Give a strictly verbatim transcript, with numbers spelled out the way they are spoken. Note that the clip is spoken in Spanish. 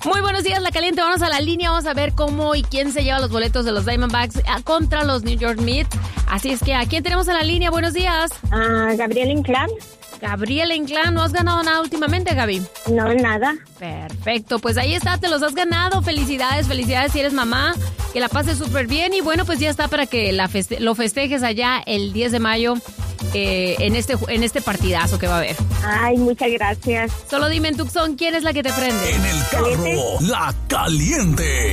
Muy buenos días, La Caliente. Vamos a la línea. Vamos a ver cómo y quién se lleva los boletos de los Diamondbacks contra los New York Mets. Así es que, ¿a quién tenemos en la línea? Buenos días. Ah, Gabriela Inclán. Gabriela Inclán, ¿no has ganado nada últimamente, Gaby? No, nada. Perfecto, pues ahí está, te los has ganado. Felicidades, felicidades si eres mamá. Que la pases súper bien y bueno, pues ya está para que la feste- lo festejes allá el diez de mayo eh, en, este, en este partidazo que va a haber. Ay, muchas gracias. Solo dime en Tucson, ¿quién es la que te prende? En el carro, La Caliente.